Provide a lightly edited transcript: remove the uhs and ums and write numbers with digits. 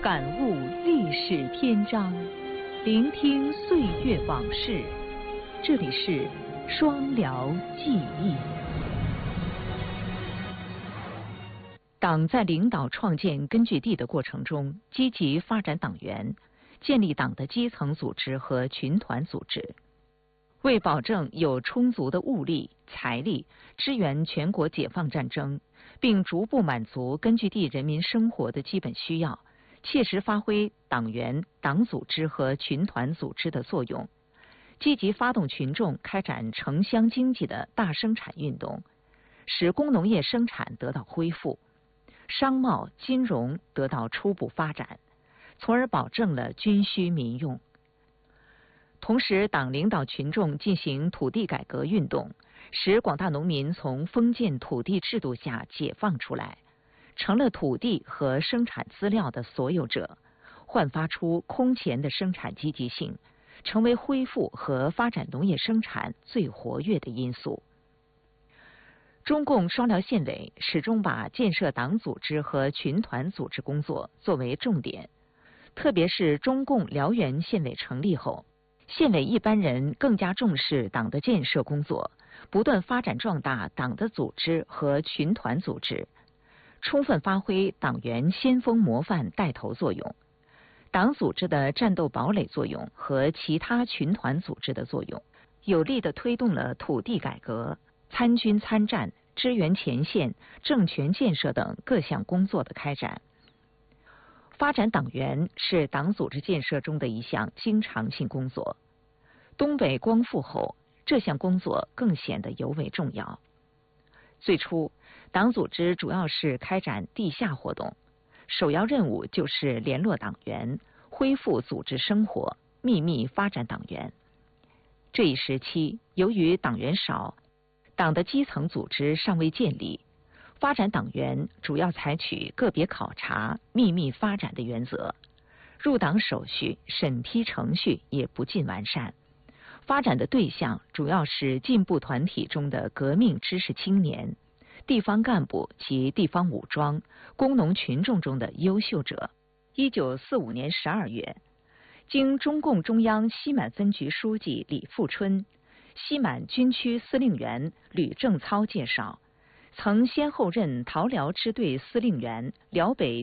感悟历史篇章，聆听岁月往事。这里是双辽记忆。党在领导创建根据地的过程中，积极发展党员，建立党的基层组织和群团组织。为保证有充足的物力、财力支援全国解放战争，并逐步满足根据地人民生活的基本需要，切实发挥党员、党组织和群团组织的作用，积极发动群众开展城乡经济的大生产运动，使工农业生产得到恢复，商贸、金融得到初步发展，从而保证了军需民用。同时，党领导群众进行土地改革运动，使广大农民从封建土地制度下解放出来，成了土地和生产资料的所有者，焕发出空前的生产积极性，成为恢复和发展农业生产最活跃的因素。中共双辽县委始终把建设党组织和群团组织工作作为重点，特别是中共辽源县委成立后，县委一般人更加重视党的建设工作，不断发展壮大党的组织和群团组织，充分发挥党员先锋模范带头作用，党组织的战斗堡垒作用和其他群团组织的作用，有力地推动了土地改革、参军参战、支援前线、政权建设等各项工作的开展。发展党员是党组织建设中的一项经常性工作。东北光复后，这项工作更显得尤为重要。最初，党组织主要是开展地下活动，首要任务就是联络党员，恢复组织生活，秘密发展党员。这一时期，由于党员少，党的基层组织尚未建立，发展党员主要采取个别考察、秘密发展的原则，入党手续、审批程序也不尽完善。发展的对象主要是进步团体中的革命知识青年、地方干部及地方武装、工农群众中的优秀者。1945年12月，经中共中央西满分局书记李富春、西满军区司令员吕正操介绍，曾先后任桃辽支队司令员、辽北